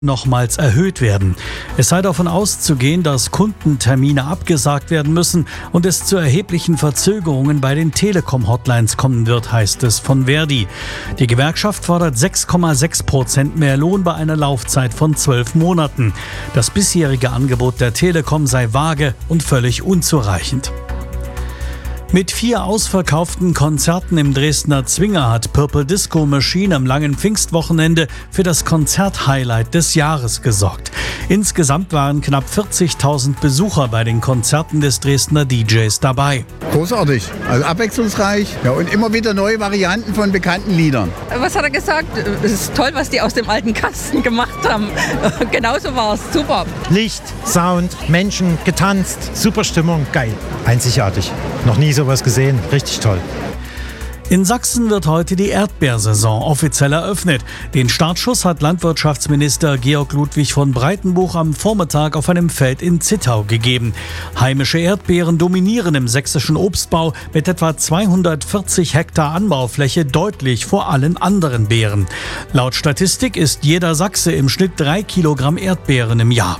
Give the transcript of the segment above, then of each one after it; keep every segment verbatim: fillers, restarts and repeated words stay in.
nochmals erhöht werden. Es sei davon auszugehen, dass Kundentermine abgesagt werden müssen und es zu erheblichen Verzögerungen bei den Telekom-Hotlines kommen wird, heißt es von Verdi. Die Gewerkschaft fordert sechs Komma sechs Prozent mehr Lohn bei einer Laufzeit von zwölf Monaten. Das bisherige Angebot der Telekom sei vage und völlig unzureichend. Mit vier ausverkauften Konzerten im Dresdner Zwinger hat Purple Disco Machine am langen Pfingstwochenende für das Konzert-Highlight des Jahres gesorgt. Insgesamt waren knapp vierzigtausend Besucher bei den Konzerten des Dresdner D Js dabei. Großartig, also abwechslungsreich, ja, und immer wieder neue Varianten von bekannten Liedern. Was hat er gesagt? Es ist toll, was die aus dem alten Kasten gemacht haben. Genauso war es, super. Licht, Sound, Menschen, getanzt, super Stimmung, geil. Einzigartig. Noch nie sowas gesehen, richtig toll. In Sachsen wird heute die Erdbeersaison offiziell eröffnet. Den Startschuss hat Landwirtschaftsminister Georg Ludwig von Breitenbuch am Vormittag auf einem Feld in Zittau gegeben. Heimische Erdbeeren dominieren im sächsischen Obstbau mit etwa zweihundertvierzig Hektar Anbaufläche deutlich vor allen anderen Beeren. Laut Statistik isst jeder Sachse im Schnitt drei Kilogramm Erdbeeren im Jahr.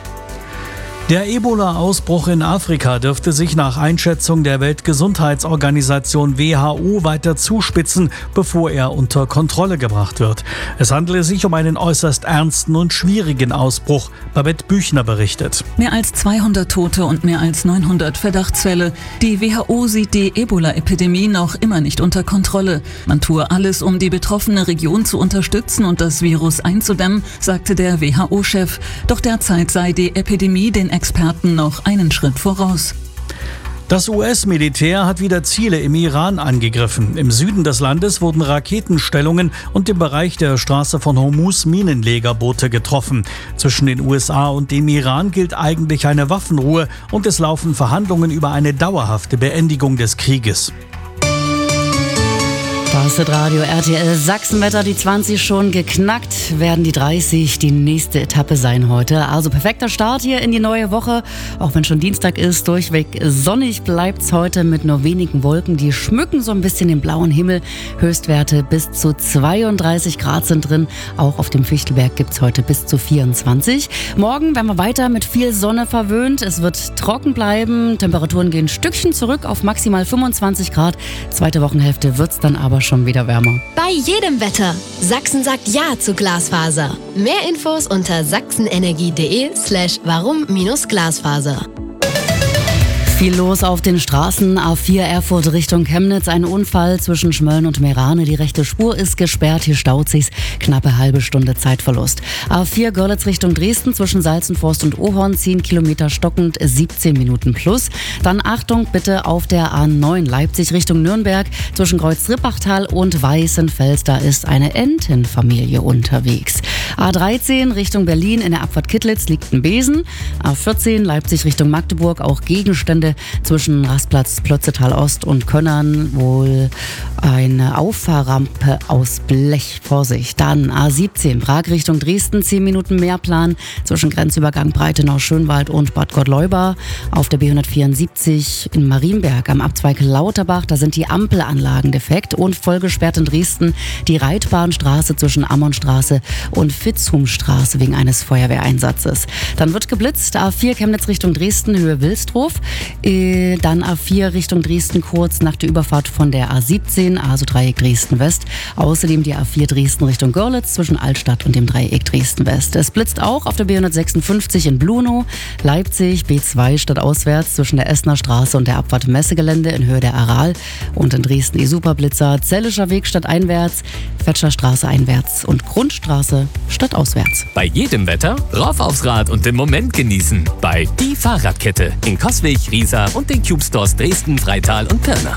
Der Ebola-Ausbruch in Afrika dürfte sich nach Einschätzung der Weltgesundheitsorganisation W H O weiter zuspitzen, bevor er unter Kontrolle gebracht wird. Es handele sich um einen äußerst ernsten und schwierigen Ausbruch, Babette Büchner berichtet. Mehr als zweihundert Tote und mehr als neunhundert Verdachtsfälle. Die W H O sieht die Ebola-Epidemie noch immer nicht unter Kontrolle. Man tue alles, um die betroffene Region zu unterstützen und das Virus einzudämmen, sagte der W H O-Chef. Doch derzeit sei die Epidemie den Experten noch einen Schritt voraus. Das U S-Militär hat wieder Ziele im Iran angegriffen. Im Süden des Landes wurden Raketenstellungen und im Bereich der Straße von Hormuz Minenlegerboote getroffen. Zwischen den U S A und dem Iran gilt eigentlich eine Waffenruhe und es laufen Verhandlungen über eine dauerhafte Beendigung des Krieges. Das ist Radio R T L Sachsenwetter, die zwanzig schon geknackt, werden die dreißig die nächste Etappe sein heute. Also perfekter Start hier in die neue Woche, auch wenn schon Dienstag ist, durchweg sonnig bleibt's heute mit nur wenigen Wolken. Die schmücken so ein bisschen den blauen Himmel. Höchstwerte bis zu zweiunddreißig Grad sind drin. Auch auf dem Fichtelberg gibt's heute bis zu vierundzwanzig. Morgen werden wir weiter mit viel Sonne verwöhnt. Es wird trocken bleiben. Temperaturen gehen ein Stückchen zurück auf maximal fünfundzwanzig Grad. Zweite Wochenhälfte wird's dann aber schon wieder wärmer. Bei jedem Wetter. Sachsen sagt Ja zu Glasfaser. Mehr Infos unter sachsenenergie.de slash warum minus Glasfaser. Viel los auf den Straßen. A vier Erfurt Richtung Chemnitz. Ein Unfall zwischen Schmölln und Meerane. Die rechte Spur ist gesperrt. Hier staut sich's. Knappe halbe Stunde Zeitverlust. A vier Görlitz Richtung Dresden zwischen Salzenforst und Ohorn. zehn Kilometer stockend, siebzehn Minuten plus. Dann Achtung bitte auf der A neun Leipzig Richtung Nürnberg. Zwischen Kreuz-Rippachtal und Weißenfels. Da ist eine Entenfamilie unterwegs. A dreizehn Richtung Berlin. In der Abfahrt Kittlitz liegt ein Besen. A vierzehn Leipzig Richtung Magdeburg. Auch Gegenstände zwischen Rastplatz Plötzetal Ost und Könnern, wohl eine Auffahrrampe aus Blech. Vorsicht. Dann A siebzehn Prag Richtung Dresden, zehn Minuten Mehrplan zwischen Grenzübergang Breitenau-Schönwald und Bad Gottleuba. Auf der B hundertvierundsiebzig in Marienberg am Abzweig Lauterbach, da sind die Ampelanlagen defekt und vollgesperrt in Dresden die Reitbahnstraße zwischen Ammonstraße und Vitzhumstraße wegen eines Feuerwehreinsatzes. Dann wird geblitzt, A vier Chemnitz Richtung Dresden, Höhe Wilsdruf. Dann A vier Richtung Dresden kurz nach der Überfahrt von der A siebzehn, also Dreieck Dresden-West. Außerdem die A vier Dresden Richtung Görlitz zwischen Altstadt und dem Dreieck Dresden-West. Es blitzt auch auf der B hundertsechsundfünfzig in Blunow, Leipzig, B zwei stadtauswärts zwischen der Essener Straße und der Abfahrt Messegelände in Höhe der Aral. Und in Dresden die Superblitzer, Zellischer Weg stadteinwärts, Fetscherstraße einwärts und Grundstraße stadtauswärts. Bei jedem Wetter rauf aufs Rad und den Moment genießen. Bei Die Fahrradkette in Coswig, Riesa und den Cube Stores Dresden, Freital und Pirna.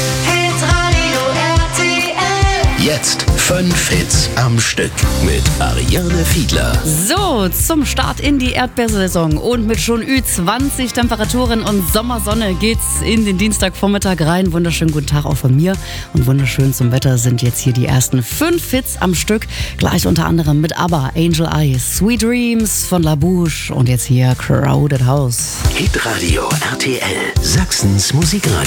Hitradio R T L. Jetzt fünf Hits am Stück mit Ariane Fiedler. So, zum Start in die Erdbeersaison und mit schon Ü zwanzig Temperaturen und Sommersonne geht's in den Dienstagvormittag rein. Wunderschönen guten Tag auch von mir und wunderschön zum Wetter sind jetzt hier die ersten fünf Hits am Stück. Gleich unter anderem mit ABBA, Angel Eyes, Sweet Dreams von La Bouche und jetzt hier Crowded House. Hitradio R T L, Sachsens Musikradio.